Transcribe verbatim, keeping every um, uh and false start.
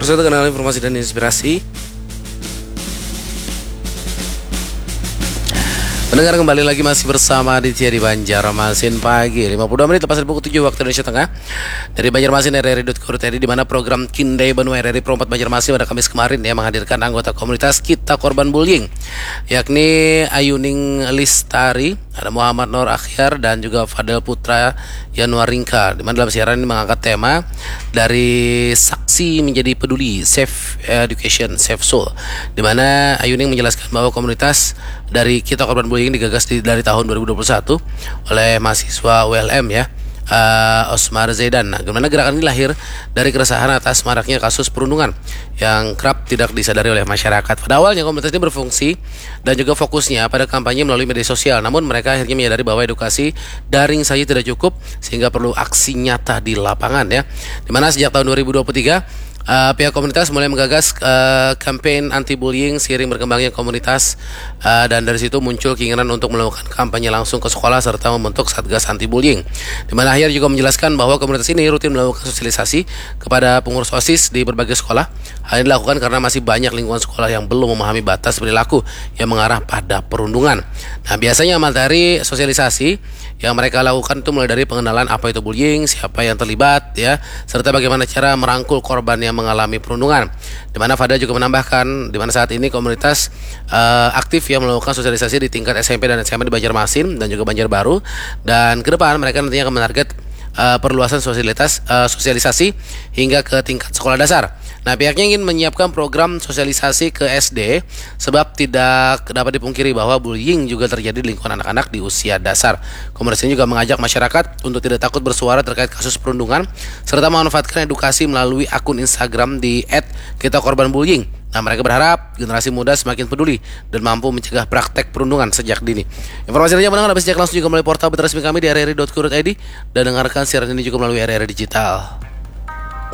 satu kanal informasi dan inspirasi. Pendengar, kembali lagi masih bersama Aditya di Banjarmasin Pagi, lima puluh dua menit lepas dari pukul tujuh waktu Indonesia Tengah. Dari Banjarmasin R R I dot co dot I D, di mana program Kindai Benua R R I Pro empat Banjarmasin pada Kamis kemarin ya menghadirkan anggota komunitas Kita Korban Bullying, yakni Ayuning Listari, ada Muhammad Nur Akhyar dan juga Fadel Putra Yanuaringka, di mana dalam siaran ini mengangkat tema dari saksi menjadi peduli, Safe Education, Safe Soul, di mana Ayuning menjelaskan bahwa komunitas dari Kita Korban Bullying digagas di, dari tahun dua ribu dua puluh satu oleh mahasiswa U L M ya, uh, Osmar Zaidan. Nah, gimana gerakan ini lahir dari keresahan atas maraknya kasus perundungan yang kerap tidak disadari oleh masyarakat. Pada awalnya komunitas ini berfungsi dan juga fokusnya pada kampanye melalui media sosial, namun mereka akhirnya menyadari bahwa edukasi daring saja tidak cukup sehingga perlu aksi nyata di lapangan ya. Dimana sejak tahun dua ribu dua puluh tiga Uh, pihak komunitas mulai menggagas uh, kampanye anti-bullying seiring berkembangnya komunitas, uh, dan dari situ muncul keinginan untuk melakukan kampanye langsung ke sekolah serta membentuk satgas anti-bullying. Di mana akhir juga menjelaskan bahwa komunitas ini rutin melakukan sosialisasi kepada pengurus OSIS di berbagai sekolah. Hal ini dilakukan karena masih banyak lingkungan sekolah yang belum memahami batas perilaku yang mengarah pada perundungan. Nah, biasanya materi sosialisasi yang mereka lakukan itu mulai dari pengenalan apa itu bullying, siapa yang terlibat ya, serta bagaimana cara merangkul korban yang mengalami perundungan. Di mana Fada juga menambahkan, di mana saat ini komunitas uh, aktif ya melakukan sosialisasi di tingkat S M P dan S M A di Banjarmasin dan juga Banjarbaru, dan ke depan mereka nantinya akan menarget uh, perluasan sosialitas uh, sosialisasi hingga ke tingkat sekolah dasar. Nah, pihaknya ingin menyiapkan program sosialisasi ke S D sebab tidak dapat dipungkiri bahwa bullying juga terjadi di lingkungan anak-anak di usia dasar. Komunitas ini juga mengajak masyarakat untuk tidak takut bersuara terkait kasus perundungan serta memanfaatkan edukasi melalui akun Instagram di et kita korban bullying. Nah, mereka berharap generasi muda semakin peduli dan mampu mencegah praktek perundungan sejak dini. Informasi lainnya mendengar dapat sejak langsung juga melalui portal resmi kami di r r i dot co dot I D dan dengarkan siaran ini juga melalui R R I Digital.